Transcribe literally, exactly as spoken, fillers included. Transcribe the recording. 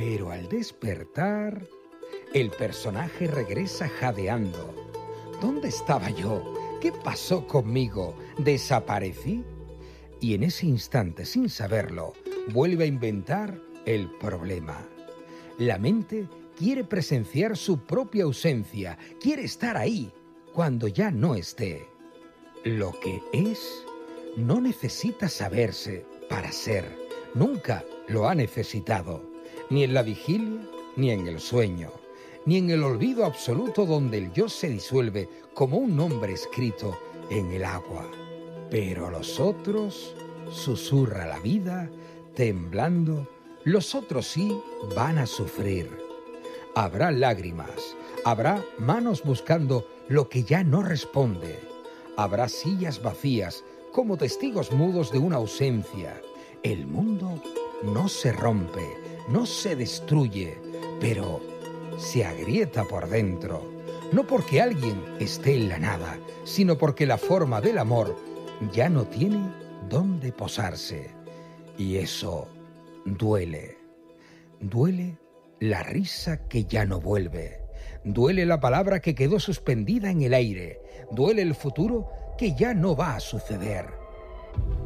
Pero al despertar, el personaje regresa jadeando. ¿Dónde estaba yo? ¿Qué pasó conmigo? ¿Desaparecí? Y en ese instante, sin saberlo, vuelve a inventar el problema. La mente quiere presenciar su propia ausencia, quiere estar ahí cuando ya no esté. Lo que es no necesita saberse para ser, nunca lo ha necesitado, ni en la vigilia, ni en el sueño, ni en el olvido absoluto donde el yo se disuelve como un nombre escrito en el agua. Pero los otros, susurra la vida, temblando, los otros sí van a sufrir. Habrá lágrimas, habrá manos buscando lo que ya no responde. Habrá sillas vacías como testigos mudos de una ausencia. El mundo no se rompe, no se destruye, pero se agrieta por dentro. No porque alguien esté en la nada, sino porque la forma del amor ya no tiene dónde posarse. Y eso duele. Duele la risa que ya no vuelve. Duele la palabra que quedó suspendida en el aire. Duele el futuro que ya no va a suceder.